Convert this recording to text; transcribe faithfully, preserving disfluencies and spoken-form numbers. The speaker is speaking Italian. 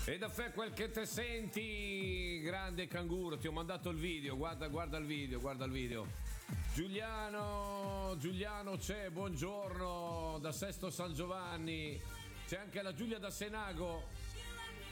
E da fe quel che te senti, grande canguro, ti ho mandato il video, guarda, guarda il video, guarda il video. Giuliano, Giuliano c'è, buongiorno, da Sesto San Giovanni. C'è anche la Giulia da Senago.